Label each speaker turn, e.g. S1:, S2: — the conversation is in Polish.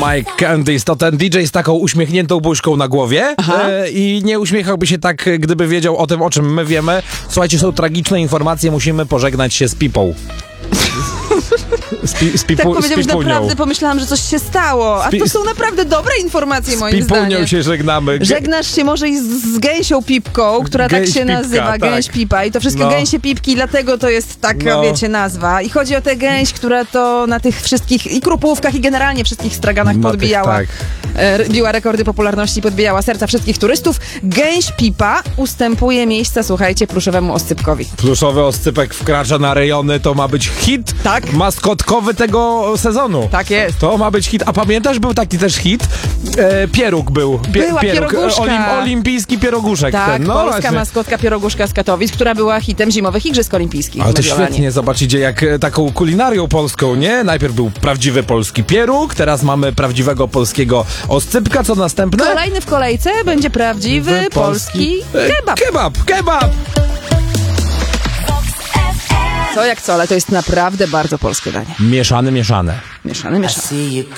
S1: Like Candies to ten DJ z taką uśmiechniętą buźką na głowie i nie uśmiechałby się tak, gdyby wiedział o tym, o czym my wiemy. Słuchajcie, są tragiczne informacje, musimy pożegnać się z Pipą.
S2: Tak powiedziałeś, naprawdę pomyślałam, że coś się stało. A to są naprawdę dobre informacje, moim zdaniem.
S1: Z Pipunią się żegnamy.
S2: Żegnasz się może i z gęsią Pipką, która tak się nazywa, tak. Gęś Pipa. I to wszystkie gęsie Pipki, dlatego to jest taka, wiecie, nazwa. I chodzi o tę gęś, która to na tych wszystkich i krupówkach i generalnie wszystkich straganach podbijała. Biła rekordy popularności, podbijała serca wszystkich turystów. Gęś Pipa ustępuje miejsca, słuchajcie, pluszowemu oscypkowi. Pluszowy
S1: oscypek wkracza na rejony, to ma być hit maskotkowy tego sezonu.
S2: Tak jest.
S1: To ma być hit. A pamiętasz, był taki też hit? Pieróg był.
S2: Była pieroguszka.
S1: Olimpijski pieroguszek.
S2: Tak, polska maskotka pieroguszka z Katowic, która była hitem zimowych Igrzysk Olimpijskich.
S1: Ale to świetnie, zobaczycie, jak taką kulinarią polską, nie? Najpierw był prawdziwy polski pieróg, teraz mamy prawdziwego polskiego oscypka, co następne?
S2: Kolejny w kolejce będzie prawdziwy polski
S1: kebab!
S2: Co jak co, ale to jest naprawdę bardzo polskie danie.
S1: Mieszane.
S2: Mieszane.